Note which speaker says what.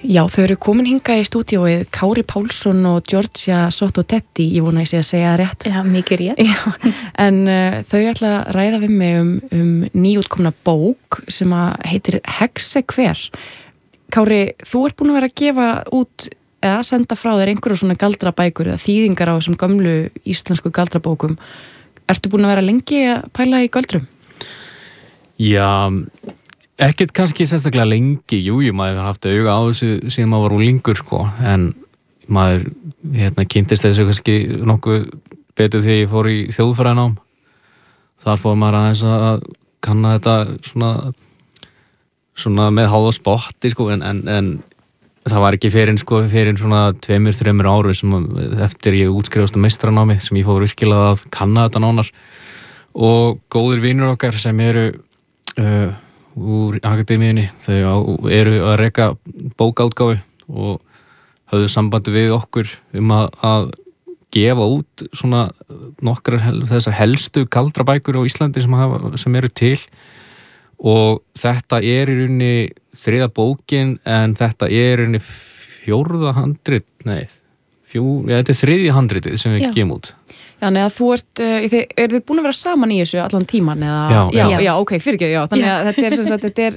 Speaker 1: Já, þau eru komin hingað í stúdíóið Kári Pálsson og Giorgia Sottotetti, ég vona að segja rétt.
Speaker 2: Já, mikið rétt.
Speaker 1: Já, en þau ætla að ræða við mig um nýútkomna bók sem að heitir Hexekver. Kári, þú ert búin að vera að gefa út eða senda frá þér einhverjum svona galdrabækur eða þýðingar á þessum gömlu íslensku galdrabókum. Ertu búin að vera lengi að pæla í galdrum?
Speaker 3: Já, ekkert kannski sérstaklega lengi, maður hefur haft auga á þessu síðan maður var úlingur, sko, en maður, kynntist þessu kannski nokkuð betur þegar ég fór í þjóðfræðinám. Þar fór maður aðeins að kanna þetta svona með háða spotti, sko, en það var ekki fyrir svona 2-3 árum sem eftir ég útskrifast á meistaranámi sem ég fór virkilega að kanna þetta nánar. Og góðir vinur okkar sem eru úr akademíunni, þau eru að reka bókaútgáfu og höfðu sambandi við okkur að gefa út svona nokkrar þessar helstu galdrabækur á Íslandi sem eru til, og þetta er í rauninni 3. bókin, en þetta er í rauninni 4. handrit, þetta er 3. handritið sem við gefum út.
Speaker 1: Þannig að þú eru þið búin að vera saman í þessu allan tíman? Eða? Já, ok, fyrirgefðu, já. Þannig að þetta er